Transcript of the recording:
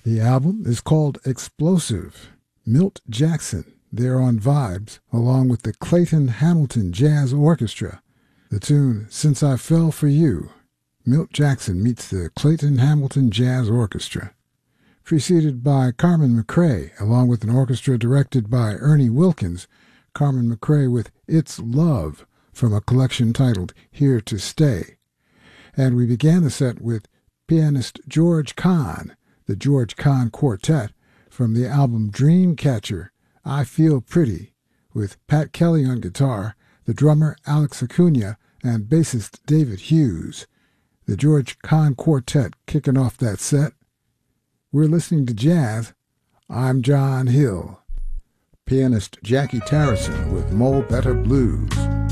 The album is called Explosive. Milt Jackson there on Vibes, along with the Clayton Hamilton Jazz Orchestra. The tune Since I Fell for You. Milt Jackson meets the Clayton Hamilton Jazz Orchestra. Preceded by Carmen McRae, along with an orchestra directed by Ernie Wilkins. Carmen McRae with It's Love from a collection titled Here to Stay. And we began the set with pianist George Kahn, the George Kahn Quartet, from the album Dreamcatcher, I Feel Pretty, with Pat Kelly on guitar, the drummer Alex Acuna, and bassist David Hughes. The George Kahn Quartet kicking off that set. We're listening to jazz. I'm John Hill. Pianist Jackie Tarrison with Mo Better Blues.